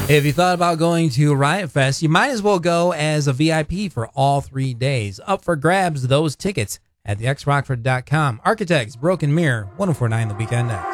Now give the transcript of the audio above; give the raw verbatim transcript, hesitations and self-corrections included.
If you thought about going to Riot Fest, you might as well go as a V I P for all three days. Up for grabs, those tickets at the x rockford dot com. Architects, Broken Mirror, ten forty-nine The Weekend next.